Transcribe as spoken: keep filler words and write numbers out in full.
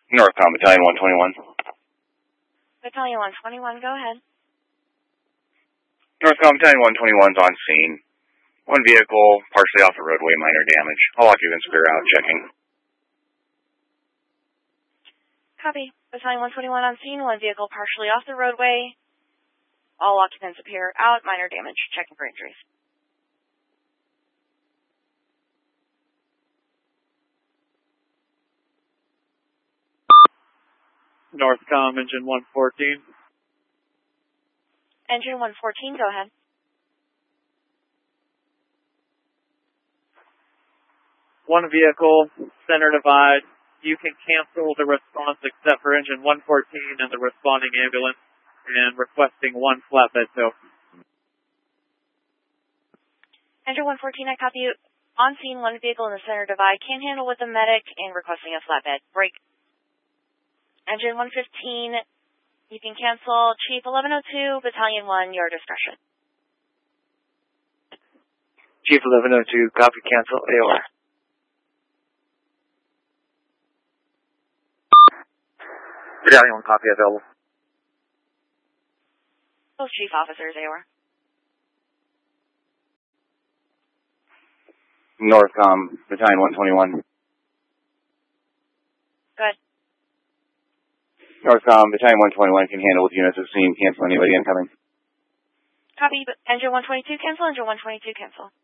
Northcom Battalion one twenty-one. Battalion one twenty-one, go ahead. Northcom Battalion one twenty-one is on scene. One vehicle partially off the roadway, minor damage. All occupants clear out, checking. Copy. Battalion one twenty-one on scene, one vehicle partially off the roadway. All occupants appear out, minor damage, checking for injuries. Northcom, engine one fourteen. Engine one fourteen, go ahead. One vehicle, center divide. You can cancel the response except for engine one fourteen and the responding ambulance and requesting one flatbed tow. Engine one fourteen, I copy you. On scene, one vehicle in the center divide. Can handle with a medic and requesting a flatbed. Break. Engine one fifteen, you can cancel. Chief eleven oh two, Battalion one, your discretion. Chief eleven oh two, copy, cancel, A O R. Battalion one, copy, available. Both chief officers, A O R. Northcom Battalion one twenty-one. Good. Northcom Battalion one twenty-one can handle with units at scene. Cancel anybody incoming. Copy. Engine one twenty-two, cancel. Engine one twenty-two, cancel.